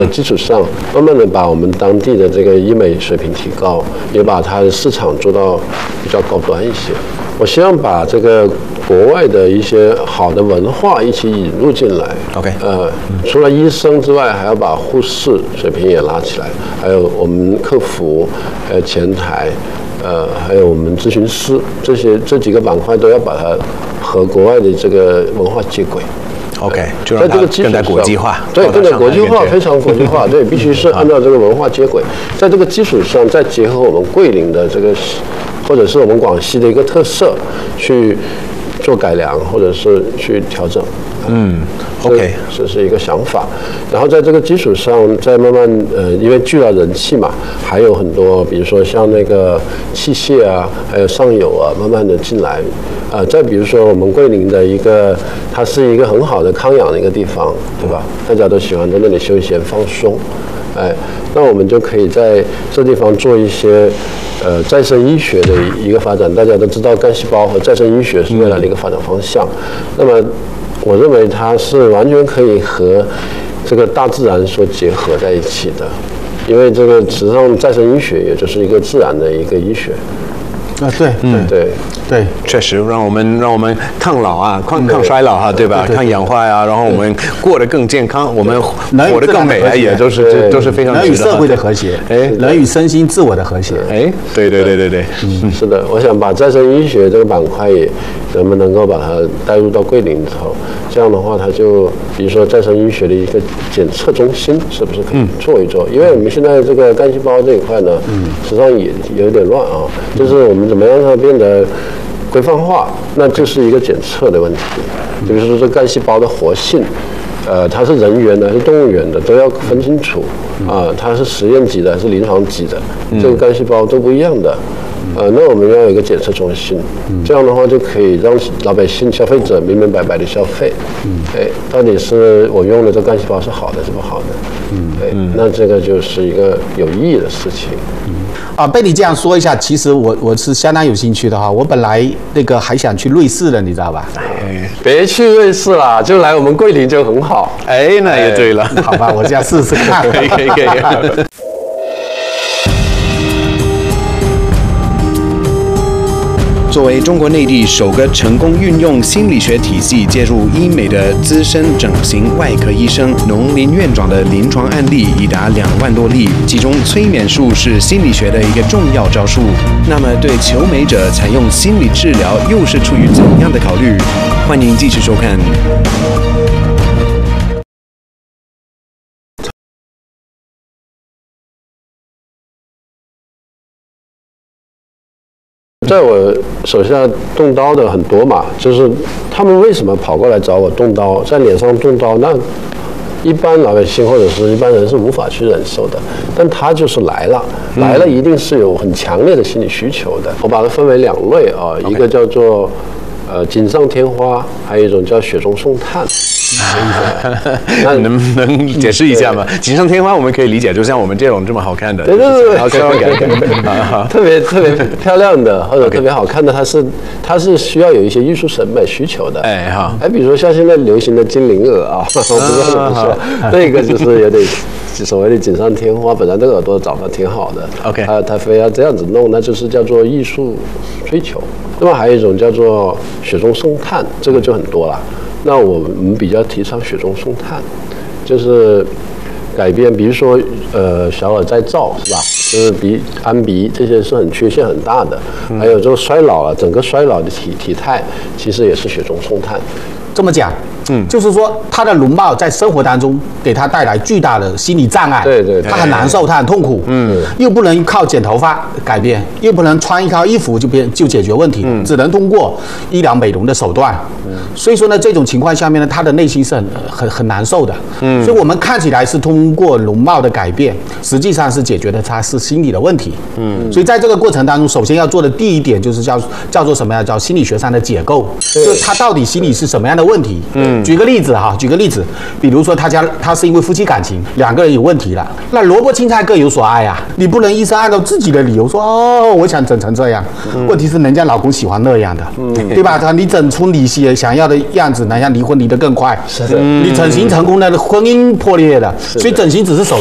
基础上，慢慢的把我们当地的这个医美水平提高，也把它的市场做到比较高端一些。我希望把这个国外的一些好的文化一起引入进来。 OK， 除了医生之外，还要把护士水平也拉起来，还有我们客服，还有前台，还有我们咨询师，这几个板块都要把它和国外的这个文化接轨。 OK， 就让它更加国际化， 对，更加国际化，非常国际化，对，必须是按照这个文化接轨，在这个基础上，再结合我们桂林的这个，或者是我们广西的一个特色，去做改良，或者是去调整。 OK， 这是一个想法。然后在这个基础上，再慢慢因为聚了人气嘛，还有很多，比如说像那个器械啊，还有上游啊，慢慢的进来。再比如说我们桂林的一个，它是一个很好的康养的一个地方，对吧？大家都喜欢在那里休闲放松。那我们就可以在这地方做一些再生医学的一个发展。大家都知道干细胞和再生医学是未来的一个发展方向。那么我认为它是完全可以和这个大自然所结合在一起的，因为这个实际上再生医学也就是一个自然的一个医学。 对，确实让我们抗老啊，抗衰老哈，对吧？抗氧化呀，然后我们过得更健康，我们活得更美啊，也都是非常人与社会的和谐，人与身心自我的和谐。 对， 是的，我想把再生医学这个板块也能够把它带入到桂林里头，这样的话，它就比如说再生医学的一个检测中心，是不是可以做一做？因为我们现在这个干细胞这一块呢，实际上也有点乱啊，就是我们怎么样让它变得规范化，那就是一个检测的问题。比如说这干细胞的活性，它是人源的还是动物源的，都要分清楚啊。它是实验级的还是临床级的，这个干细胞都不一样的。那我们要有一个检测中心，这样的话就可以让老百姓、消费者明明白白的消费。到底是我用的这干细胞是好的是不好的？那这个就是一个有意义的事情。 被你这样说一下，其实我是相当有兴趣的哈。我本来那个还想去瑞士的，你知道吧？ 别去瑞士啦，就来我们桂林就很好。 那也对了。 好吧，我这样试试看。 可以。作为中国内地首个成功运用心理学体系介入医美的资深整形外科医生农林院长的临床案例已达2万多例，其中催眠术是心理学的一个重要招数。那么对求美者采用心理治疗又是出于怎样的考虑？欢迎继续收看。 在我手下动刀的很多嘛，就是他们为什么跑过来找我动刀，在脸上动刀？那一般老百姓或者是一般人是无法去忍受的，但他就是来了一定是有很强烈的心理需求的。我把它分为2类啊，一个叫做锦上添花，还有一种叫雪中送炭。 那能不能解释一下吗？锦上添花我们可以理解，就像我们这种这么好看的， 对，特别漂亮的或者特别好看的，它是需要有一些艺术审美需求的。比如说像现在流行的精灵耳啊，我不知道怎么说，那个就是有点所谓的锦上添花，本来这个耳朵长得挺好的，OK，他非要这样子弄，那就是叫做艺术追求。那么还有一种叫做雪中送炭，这个就很多了。那我们比较提倡雪中送炭，就是改变，比如说小耳再造是吧？就是安鼻这些是缺陷很大的，还有这个衰老了，整个衰老的体态其实也是雪中送炭。 这么讲，就是说他的容貌在生活当中给他带来巨大的心理障碍， 对， 他很难受，他很痛苦，又不能靠剪头发改变，又不能穿一套衣服就解决问题，只能通过医疗美容的手段，所以说呢，这种情况下面呢，他的内心是很难受的，所以我们看起来是通过容貌的改变，实际上是解决的他是心理的问题，所以在这个过程当中，首先要做的第一点就是叫做什么呀？叫心理学上的解构，就是他到底心理是什么样的问题， 举个例子，比如说他是因为夫妻感情2个人有问题了，那萝卜青菜各有所爱啊，你不能医生按照自己的理由说我想整成这样，问题是人家老公喜欢那样的，对吧？你整出你想要的样子，人家离婚离得更快。 是的， 你整形成功了，婚姻破裂了，所以整形只是手